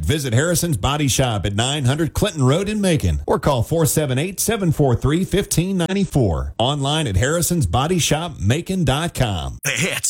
Visit Harrison's Body Shop at 900 Clinton Road in Macon or call 478-743-1594. Online at harrisonsbodyshopmacon.com. The hits.